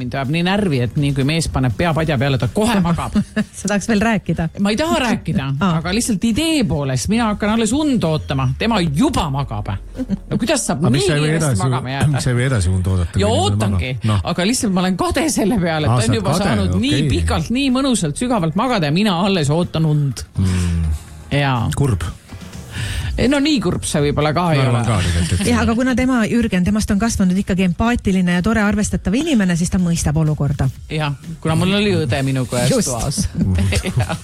mind ajab nii närvi, et nii kui mees paneb pea padja peale, ta kohe magab. Sa tahaks veel rääkida? Ma ei taha rääkida, aga lihtsalt idee poolest mina hakkan alles und ootama. Tema juba magab. No kuidas saab nii kiiresti magama jääda? Miks sa ei või edasi und oodata? Ja ootangi, aga lihtsalt ma olen kade selle peale, et ta on juba saanud nii pikalt, nii mõnusalt, sügavalt magada ja mina alles ootan und. Kurb. No nii kurb see võib-olla ka ei ole. Ja, aga kuna Jürgen, temast on kasvanud ikkagi empaatiline ja tore arvestatav inimene, siis ta mõistab olukorda. Jah, kuna mul oli õde minuga ees toas.